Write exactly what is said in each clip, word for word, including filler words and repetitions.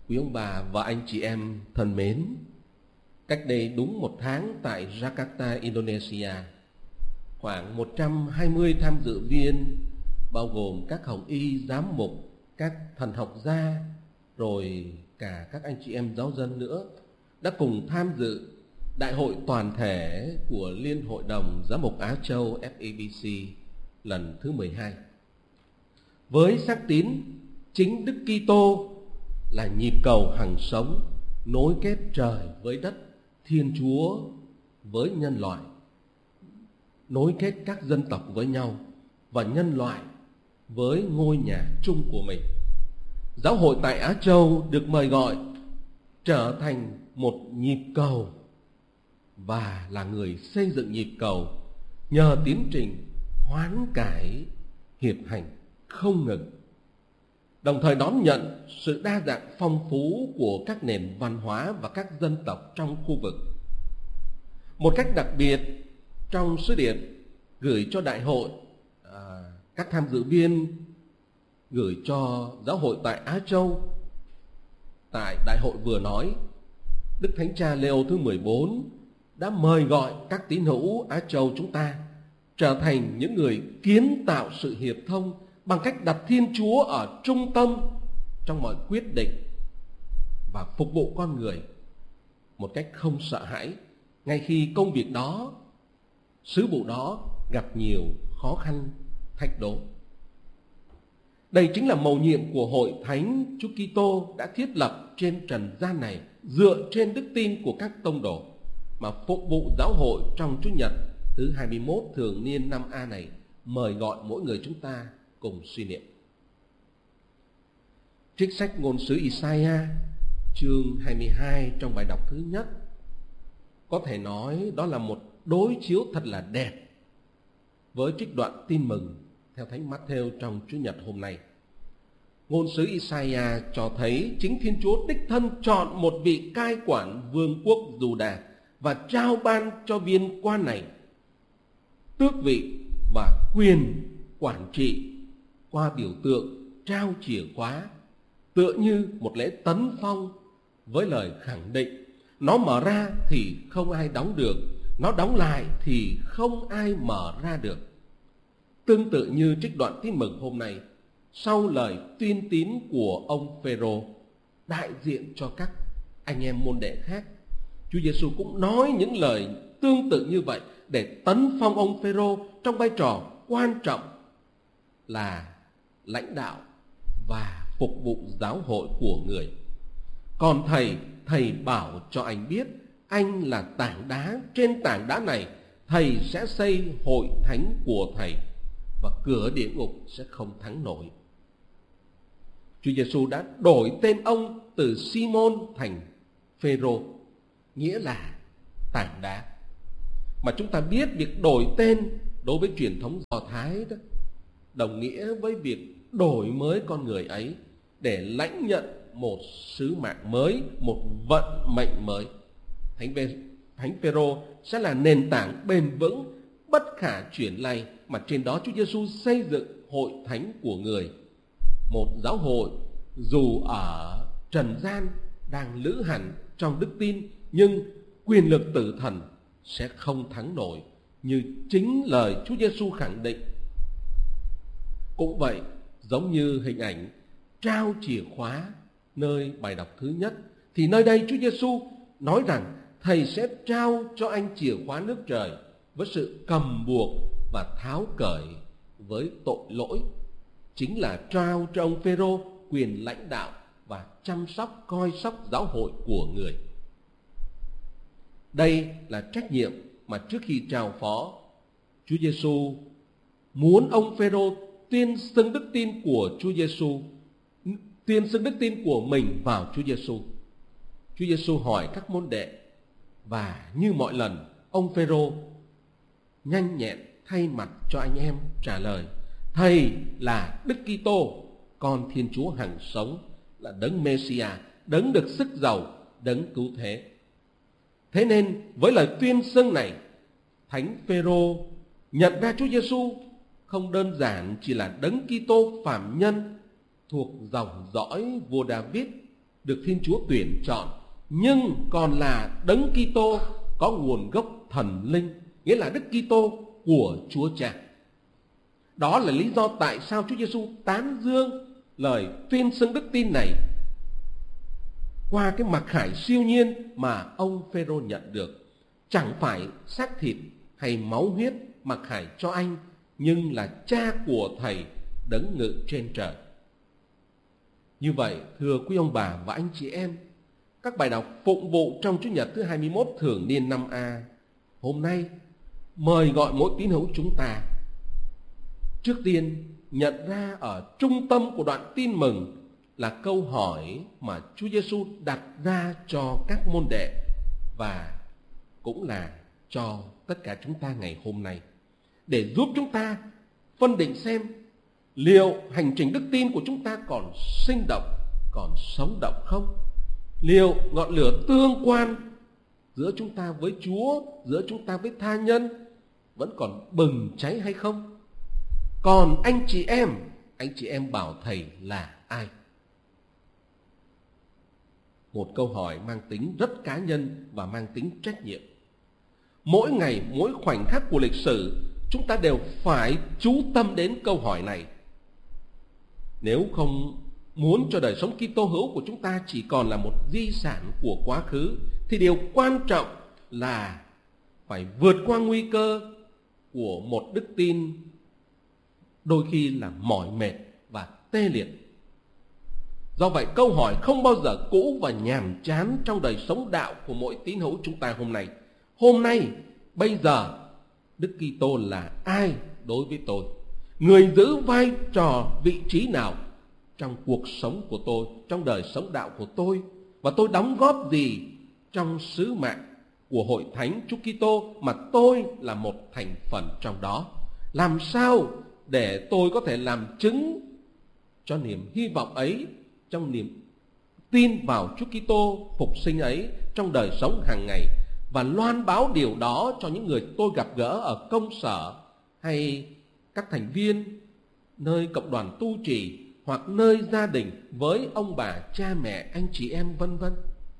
Quý ông bà và anh chị em thân mến, cách đây đúng một tháng tại Jakarta, Indonesia, khoảng một trăm hai mươi tham dự viên bao gồm các hồng y, giám mục, các thần học gia, rồi cả các anh chị em giáo dân nữa đã cùng tham dự đại hội toàn thể của Liên Hội đồng Giám mục Á Châu F A B C lần thứ mười hai. Với xác tín chính Đức Kitô là nhịp cầu hằng sống, nối kết trời với đất, Thiên Chúa với nhân loại, nối kết các dân tộc với nhau và nhân loại với ngôi nhà chung của mình. Giáo hội tại Á Châu được mời gọi trở thành một nhịp cầu và là người xây dựng nhịp cầu nhờ tiến trình hoán cải hiệp hành không ngừng, đồng thời đón nhận sự đa dạng phong phú của các nền văn hóa và các dân tộc trong khu vực. Một cách đặc biệt, trong sứ điệp gửi cho đại hội, à, các tham dự viên gửi cho giáo hội tại Á Châu, tại đại hội vừa nói, Đức Thánh Cha Leo thứ mười bốn đã mời gọi các tín hữu Á Châu chúng ta trở thành những người kiến tạo sự hiệp thông bằng cách đặt Thiên Chúa ở trung tâm trong mọi quyết định và phục vụ con người một cách không sợ hãi, ngay khi công việc đó, sứ vụ đó gặp nhiều khó khăn, thách đố. Đây chính là mầu nhiệm của Hội Thánh Chúa Kitô đã thiết lập trên trần gian này dựa trên đức tin của các tông đồ mà phục vụ giáo hội trong Chủ nhật thứ hai mươi mốt thường niên năm A này mời gọi mỗi người chúng ta cùng suy niệm. Trích sách ngôn sứ Isaiah chương hai mươi hai trong bài đọc thứ nhất, có thể nói đó là một đối chiếu thật là đẹp với trích đoạn tin mừng theo Thánh Matthew trong Chủ nhật hôm nay. Ngôn sứ Isaiah cho thấy chính Thiên Chúa đích thân chọn một vị cai quản vương quốc Giu-đa và trao ban cho viên quan này tước vị và quyền quản trị qua biểu tượng trao chìa khóa, tựa như một lễ tấn phong với lời khẳng định: nó mở ra thì không ai đóng được, nó đóng lại thì không ai mở ra được. Tương tự như trích đoạn tin mừng hôm nay, sau lời tuyên tín của ông Phêrô đại diện cho các anh em môn đệ khác, Chúa Giêsu cũng nói những lời tương tự như vậy để tấn phong ông Phêrô trong vai trò quan trọng là lãnh đạo và phục vụ giáo hội của người. Còn thầy, thầy bảo cho anh biết anh là tảng đá, trên tảng đá này thầy sẽ xây hội thánh của thầy và cửa địa ngục sẽ không thắng nổi. Chúa Giêsu đã đổi tên ông từ Simon thành Phêrô, nghĩa là tảng đá. Mà chúng ta biết việc đổi tên đối với truyền thống Do Thái đó đồng nghĩa với việc đổi mới con người ấy để lãnh nhận một sứ mạng mới, một vận mệnh mới. Thánh Thánh Phêrô sẽ là nền tảng bền vững, bất khả chuyển lay mà trên đó Chúa Giêsu xây dựng hội thánh của người. Một giáo hội dù ở trần gian đang lữ hành trong đức tin, nhưng quyền lực tử thần sẽ không thắng nổi, như chính lời Chúa Giêsu khẳng định. Cũng vậy, giống như hình ảnh trao chìa khóa nơi bài đọc thứ nhất, thì nơi đây Chúa Giêsu nói rằng thầy sẽ trao cho anh chìa khóa nước trời với sự cầm buộc và tháo cởi với tội lỗi, chính là trao cho ông Phêrô quyền lãnh đạo và chăm sóc coi sóc giáo hội của người. Đây là trách nhiệm mà trước khi trao phó, Chúa Giêsu muốn ông Phêrô tuyên xưng đức tin của Chúa Giêsu, tuyên xưng đức tin của mình vào Chúa Giêsu. Chúa Giêsu hỏi các môn đệ và như mọi lần, ông Phêrô nhanh nhẹn thay mặt cho anh em trả lời: thầy là Đức Kitô, con Thiên Chúa hằng sống, là đấng Mêsia, đấng được sức giàu, đấng cứu thế. Thế nên với lời tuyên xưng này, Thánh Phêrô nhận ra Chúa Giêsu không đơn giản chỉ là đấng Kitô phàm nhân thuộc dòng dõi vua David, được Thiên Chúa tuyển chọn, nhưng còn là Đấng Kitô có nguồn gốc thần linh, nghĩa là Đức Kitô của Chúa Cha. Đó là lý do tại sao Chúa Giêsu tán dương lời tuyên xưng đức tin này qua cái mặc khải siêu nhiên mà ông Phêrô nhận được. Chẳng phải xác thịt hay máu huyết mặc khải cho anh, nhưng là Cha của thầy đấng ngự trên trời. Như vậy, thưa quý ông bà và anh chị em, các bài đọc phụng vụ trong Chủ nhật thứ hai mươi mốt thường niên năm A hôm nay mời gọi mỗi tín hữu chúng ta trước tiên nhận ra ở trung tâm của đoạn tin mừng là câu hỏi mà Chúa Giêsu đặt ra cho các môn đệ và cũng là cho tất cả chúng ta ngày hôm nay, để giúp chúng ta phân định xem liệu hành trình đức tin của chúng ta còn sinh động, còn sống động không? Liệu ngọn lửa tương quan giữa chúng ta với Chúa, giữa chúng ta với tha nhân vẫn còn bừng cháy hay không? Còn anh chị em, anh chị em bảo thầy là ai? Một câu hỏi mang tính rất cá nhân và mang tính trách nhiệm. Mỗi ngày, mỗi khoảnh khắc của lịch sử, chúng ta đều phải chú tâm đến câu hỏi này. Nếu không muốn cho đời sống Kitô hữu của chúng ta chỉ còn là một di sản của quá khứ, thì điều quan trọng là phải vượt qua nguy cơ của một đức tin đôi khi là mỏi mệt và tê liệt. Do vậy, câu hỏi không bao giờ cũ và nhàm chán trong đời sống đạo của mỗi tín hữu chúng ta hôm nay. Hôm nay, bây giờ, Đức Kitô là ai đối với tôi? Người giữ vai trò vị trí nào trong cuộc sống của tôi, trong đời sống đạo của tôi? Và tôi đóng góp gì trong sứ mạng của Hội Thánh Chúa Kitô mà tôi là một thành phần trong đó? Làm sao để tôi có thể làm chứng cho niềm hy vọng ấy, trong niềm tin vào Chúa Kitô phục sinh ấy trong đời sống hàng ngày, và loan báo điều đó cho những người tôi gặp gỡ ở công sở hay các thành viên nơi cộng đoàn tu trì hoặc nơi gia đình với ông bà, cha mẹ, anh chị em vân vân.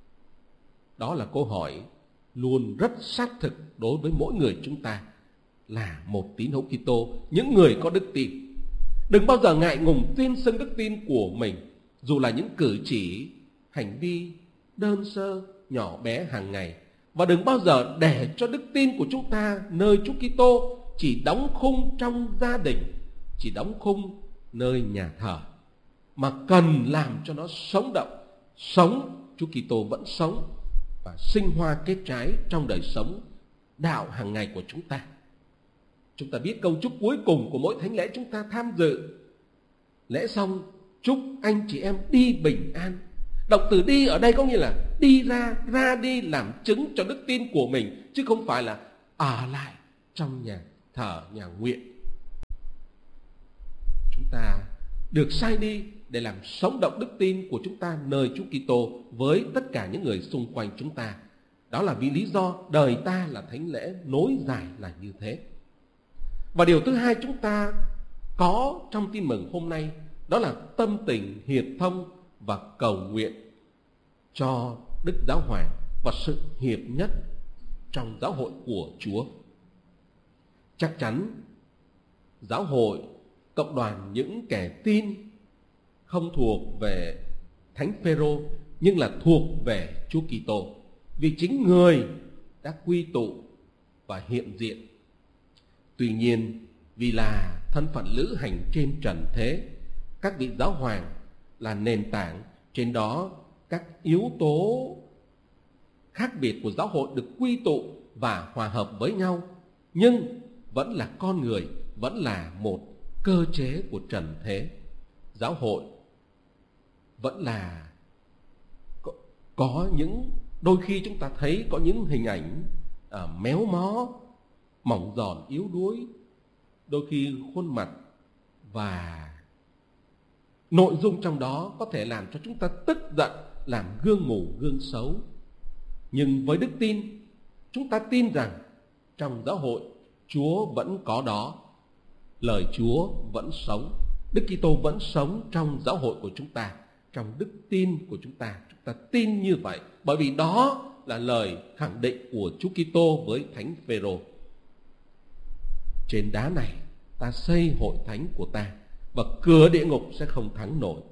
Đó là câu hỏi luôn rất xác thực đối với mỗi người chúng ta là một tín hữu Kitô, những người có đức tin. Đừng bao giờ ngại ngùng tuyên xưng đức tin của mình, dù là những cử chỉ, hành vi đơn sơ, nhỏ bé hàng ngày. Và đừng bao giờ để cho đức tin của chúng ta nơi Chúa Kitô chỉ đóng khung trong gia đình, chỉ đóng khung nơi nhà thờ, mà cần làm cho nó sống động. Sống, Chúa Kitô vẫn sống và sinh hoa kết trái trong đời sống đạo hàng ngày của chúng ta. Chúng ta biết câu chúc cuối cùng của mỗi thánh lễ chúng ta tham dự. Lễ xong, chúc anh chị em đi bình an. Động từ đi ở đây có nghĩa là đi ra, ra đi làm chứng cho đức tin của mình, chứ không phải là ở lại trong nhà thờ, nhà nguyện. Chúng ta được sai đi để làm sống động đức tin của chúng ta nơi Chúa Kitô với tất cả những người xung quanh chúng ta. Đó là vì lý do đời ta là thánh lễ nối dài là như thế. Và điều thứ hai chúng ta có trong tin mừng hôm nay, đó là tâm tình hiệp thông và cầu nguyện cho Đức Giáo Hoàng và sự hiệp nhất trong giáo hội của Chúa. Chắc chắn giáo hội, cộng đoàn những kẻ tin không thuộc về Thánh Phêrô, nhưng là thuộc về Chúa Kitô, vì chính người đã quy tụ và hiện diện. Tuy nhiên, vì là thân phận lữ hành trên trần thế, các vị giáo hoàng là nền tảng, trên đó các yếu tố khác biệt của giáo hội được quy tụ và hòa hợp với nhau, nhưng vẫn là con người, vẫn là một cơ chế của trần thế. Giáo hội vẫn là có, có những đôi khi chúng ta thấy có những hình ảnh à, méo mó, mỏng giòn, yếu đuối, đôi khi khuôn mặt và nội dung trong đó có thể làm cho chúng ta tức giận, làm gương mù, gương xấu. Nhưng với đức tin, chúng ta tin rằng trong giáo hội Chúa vẫn có đó, lời Chúa vẫn sống, Đức Kitô vẫn sống trong giáo hội của chúng ta. trong đức tin của chúng ta. Chúng ta tin như vậy bởi vì đó là lời khẳng định của Chúa Kitô với Thánh Phêrô. Trên đá này ta xây hội thánh của ta, và cửa địa ngục sẽ không thắng nổi.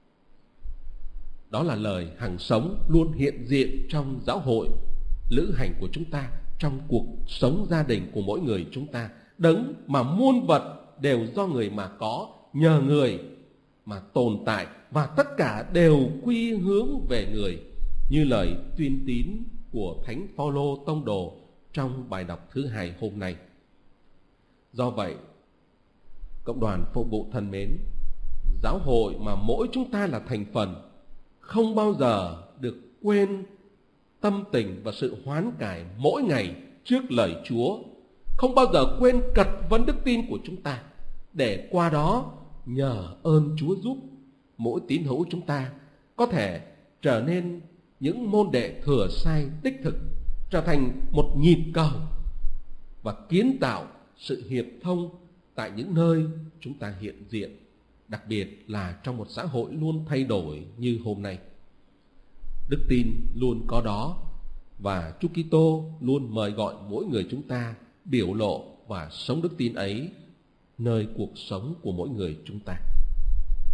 Đó là lời hằng sống luôn hiện diện trong giáo hội lữ hành của chúng ta, trong cuộc sống gia đình của mỗi người chúng ta. Đấng mà muôn vật đều do người mà có, nhờ người mà tồn tại, và tất cả đều quy hướng về người, như lời tuyên tín của Thánh Phaolô tông đồ trong bài đọc thứ hai hôm nay. Do vậy, cộng đoàn phục vụ thân mến, giáo hội mà mỗi chúng ta là thành phần không bao giờ được quên tâm tình và sự hoán cải mỗi ngày trước lời Chúa, không bao giờ quên cật vấn đức tin của chúng ta, để qua đó nhờ ơn Chúa giúp mỗi tín hữu chúng ta có thể trở nên những môn đệ thừa sai đích thực, trở thành một nhịp cầu và kiến tạo sự hiệp thông tại những nơi chúng ta hiện diện, đặc biệt là trong một xã hội luôn thay đổi như hôm nay. Đức tin luôn có đó, và Chúa Kitô luôn mời gọi mỗi người chúng ta biểu lộ và sống đức tin ấy nơi cuộc sống của mỗi người chúng ta.